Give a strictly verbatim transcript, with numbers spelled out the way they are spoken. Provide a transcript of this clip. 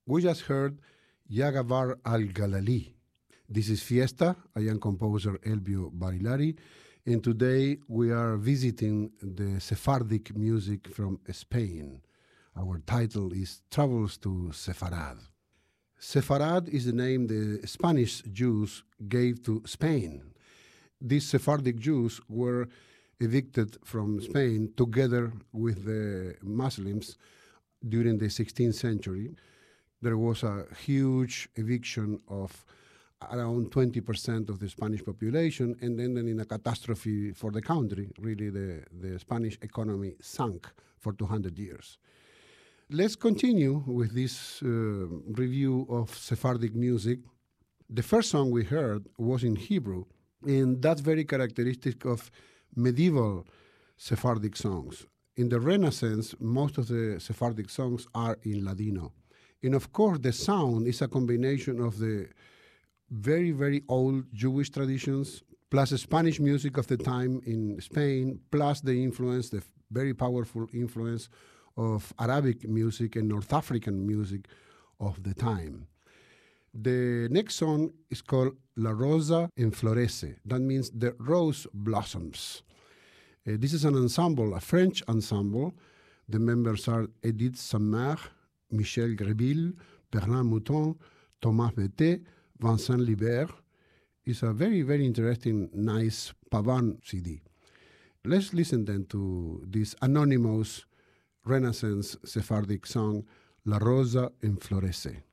We just heard Yagavar al-Galali. This is Fiesta. I am composer Elbio Barilari, and today we are visiting the Sephardic music from Spain. Our title is Travels to Sepharad. Sepharad is the name the Spanish Jews gave to Spain. These Sephardic Jews were evicted from Spain together with the Muslims during the sixteenth century. There was a huge eviction of around twenty percent of the Spanish population, and then, then in a catastrophe for the country, really the, the Spanish economy sank for two hundred years. Let's continue with this uh, review of Sephardic music. The first song we heard was in Hebrew, and that's very characteristic of medieval Sephardic songs. In the Renaissance, most of the Sephardic songs are in Ladino. And of course, the sound is a combination of the very, very old Jewish traditions, plus the Spanish music of the time in Spain, plus the influence, the very powerful influence of Arabic music and North African music of the time. The next song is called La Rosa Enflorece. That means the rose blossoms. Uh, this is an ensemble, a French ensemble. The members are Edith Sammer, Michel Greville, Bernard Mouton, Thomas Bettet, Vincent Libert. It's a very, very interesting, nice Pavan C D. Let's listen then to this anonymous Renaissance Sephardic song, La Rosa Enflorece.